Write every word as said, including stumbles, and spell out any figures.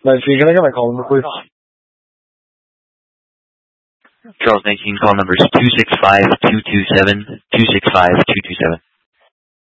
nine three, can I get my call number, please? Charles nineteen, call numbers two six five two two seven, two six five two two seven.